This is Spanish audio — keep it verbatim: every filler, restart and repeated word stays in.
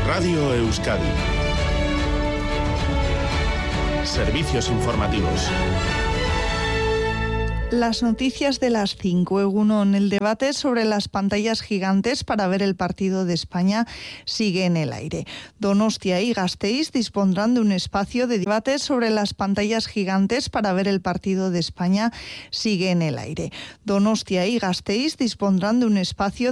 Radio Euskadi. Servicios informativos. Las noticias de las cinco. Egunon, el debate sobre las pantallas gigantes para ver el partido de España sigue en el aire. Donostia y Gasteiz dispondrán de un espacio de debate sobre las pantallas gigantes para ver el partido de España sigue en el aire. Donostia y Gasteiz dispondrán de un espacio